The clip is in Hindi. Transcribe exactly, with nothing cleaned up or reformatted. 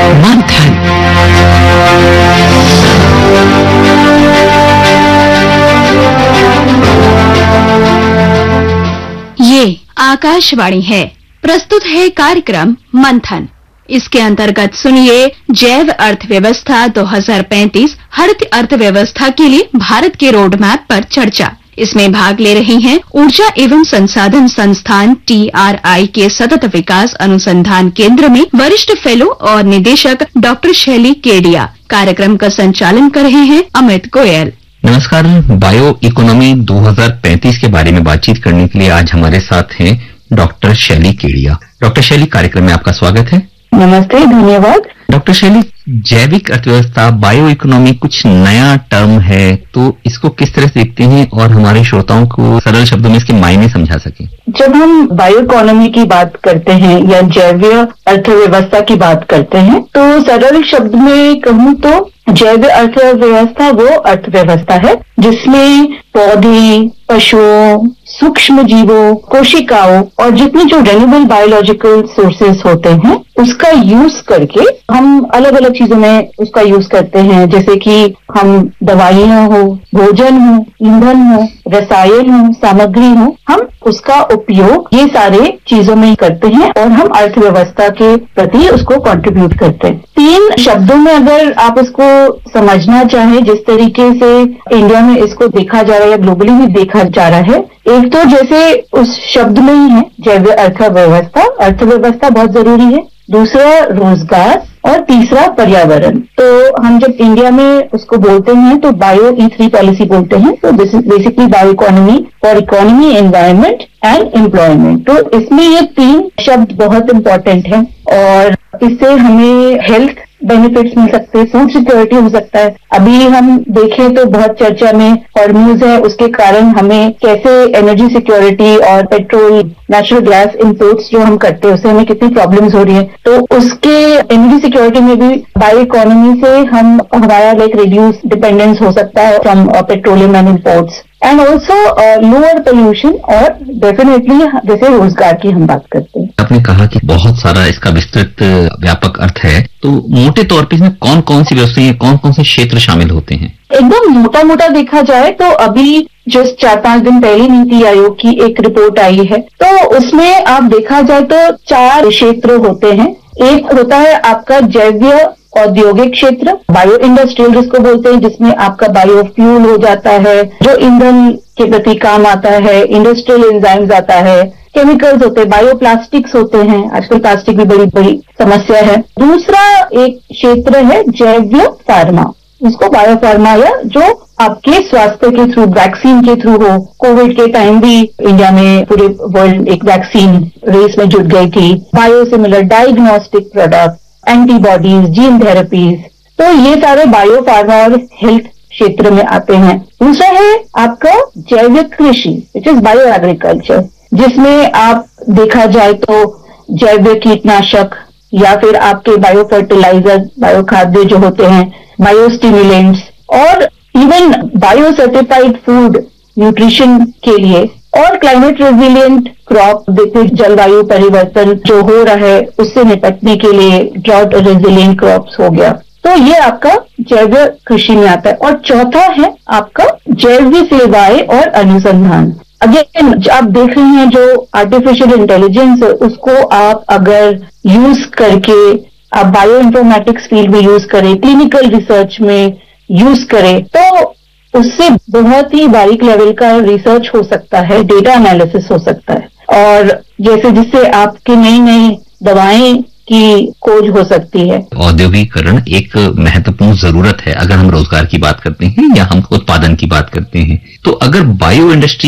मंथन। ये आकाशवाणी है। प्रस्तुत है कार्यक्रम मंथन। इसके अंतर्गत सुनिए जैव अर्थव्यवस्था दो हज़ार पैंतीस हरित अर्थव्यवस्था के लिए भारत के रोड मैप पर चर्चा। इसमें भाग ले रही हैं ऊर्जा एवं संसाधन संस्थान टी आर आई के सतत विकास अनुसंधान केंद्र में वरिष्ठ फेलो और निदेशक डॉक्टर शैली केडिया। कार्यक्रम का संचालन कर रहे हैं अमित गोयल। नमस्कार। बायो इकोनॉमी दो हज़ार पैंतीस के बारे में बातचीत करने के लिए आज हमारे साथ हैं डॉक्टर शैली केडिया। डॉक्टर शैली, कार्यक्रम में आपका स्वागत है। नमस्ते, धन्यवाद। डॉक्टर शैली, जैविक अर्थव्यवस्था, बायो इकोनॉमी कुछ नया टर्म है, तो इसको किस तरह से देखते हैं और हमारे श्रोताओं को सरल शब्दों में इसके मायने समझा सकें? जब हम बायो इकोनॉमी की बात करते हैं या जैव अर्थव्यवस्था की बात करते हैं, तो सरल शब्द में कहूँ तो जैव अर्थव्यवस्था वो अर्थव्यवस्था है जिसमें पौधे, पशुओं, सूक्ष्म जीवों, कोशिकाओं और जितने जो रेन्यूएबल बायोलॉजिकल सोर्सेस होते हैं उसका यूज करके हम अलग अलग चीजों में उसका यूज करते हैं, जैसे कि हम दवाइयां हो, भोजन हो, ईंधन हो, रसायन हो, सामग्री हो, हम उसका उपयोग ये सारे चीजों में करते हैं और हम अर्थव्यवस्था के प्रति उसको कंट्रीब्यूट करते हैं। तीन शब्दों में अगर आप इसको समझना चाहें, जिस तरीके से इंडिया में इसको देखा जा रहा है या ग्लोबली भी देखा जा रहा है, एक तो जैसे उस शब्द में ही है जैव अर्थव्यवस्था, अर्थव्यवस्था बहुत जरूरी है, दूसरा रोजगार और तीसरा पर्यावरण। तो हम जब इंडिया में उसको बोलते हैं तो बायो ई थ्री पॉलिसी बोलते हैं। तो this is basically bio economy for economy, environment and employment. तो इसमें ये तीन शब्द बहुत इंपॉर्टेंट है और इससे हमें हेल्थ बेनिफिट्स मिल सकते हैं, फूड सिक्योरिटी हो सकता है। अभी हम देखें तो बहुत चर्चा में हॉर्मूज है, उसके कारण हमें कैसे एनर्जी सिक्योरिटी और पेट्रोल, नेचुरल गैस इंपोर्ट्स जो हम करते हैं उससे हमें कितनी प्रॉब्लम्स हो रही है। तो उसके एनर्जी सिक्योरिटी में भी बायो इकोनॉमी से हम हमारा लाइक रिड्यूस डिपेंडेंस हो सकता है from petroleum and imports and also lower pollution और डेफिनेटली जैसे रोजगार की हम बात करते हैं। आपने कहा कि बहुत सारा इसका विस्तृत व्यापक अर्थ है, तो मोटे तौर पे इसमें कौन कौन सी व्यवस्थाएं, कौन कौन से क्षेत्र शामिल होते हैं? एकदम मोटा मोटा देखा जाए तो अभी जस्ट चार पांच दिन पहले नीति आयोग की एक रिपोर्ट आई है, तो उसमें आप देखा जाए तो चार क्षेत्र होते हैं। एक होता है आपका जैव औद्योगिक क्षेत्र, बायो इंडस्ट्रियल जिसको बोलते हैं, जिसमें आपका बायोफ्यूल हो जाता है, जो ईंधन के प्रति काम आता है, इंडस्ट्रियल एंजाइम्स आता है, केमिकल्स होते हैं, बायोप्लास्टिक्स होते हैं, आजकल प्लास्टिक भी बड़ी बड़ी समस्या है। दूसरा एक क्षेत्र है जैव फार्मा, इसको बायो फार्मा या जो आपके स्वास्थ्य के थ्रू, वैक्सीन के थ्रू हो। कोविड के टाइम भी इंडिया में पूरे वर्ल्ड एक वैक्सीन रेस में जुट गई थी। Biosimilar diagnostic product, antibodies, gene therapies, तो ये सारे बायो फार्मा और हेल्थ क्षेत्र में आते हैं। दूसरा है आपका जैविक कृषि, विच इज बायो एग्रीकल्चर, जिसमें आप देखा जाए तो जैव कीटनाशक या फिर आपके बायो फर्टिलाइजर, बायो खाद्य जो होते हैं, बायो स्टिमुलेंट्स और even bio certified food nutrition के लिए, और क्लाइमेट रेजिलिएंट क्रॉप, देखिए जलवायु परिवर्तन जो हो रहा है उससे निपटने के लिए ड्राउट रेजिलिएंट क्रॉप्स हो गया। तो ये आपका जैव कृषि में आता है। और चौथा है आपका जैव सेवाएं और अनुसंधान। अगेन आप देख रहे हैं जो आर्टिफिशियल इंटेलिजेंस है उसको आप अगर यूज करके आप बायो इन्फॉर्मेटिक्स फील्ड में यूज करें, क्लिनिकल रिसर्च में यूज करें, तो उससे बहुत ही बारीक लेवल का रिसर्च हो सकता है, डेटा एनालिसिस हो सकता है, और जैसे जिससे आपकी नई नई दवाएं की खोज हो सकती है। औद्योगिकरण एक महत्वपूर्ण जरूरत है अगर हम रोजगार की बात करते हैं या हम उत्पादन की बात करते हैं। तो अगर बायो इंडस्ट्री